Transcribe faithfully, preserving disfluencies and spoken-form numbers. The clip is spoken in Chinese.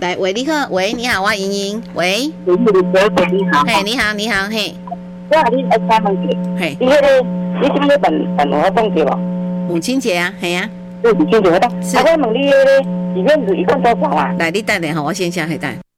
来，喂，你好，喂，你好，我莹莹，喂， 喂，你好， 嘿，你好，你好，嘿， 我话你爱请问者， 嘿， 你迄个你什么办办活动对无？ 母亲节啊，嘿啊， 对，母亲节活动。啊，我问你迄个里面是一共多少啊？ 来，你等下吼，我先下去等。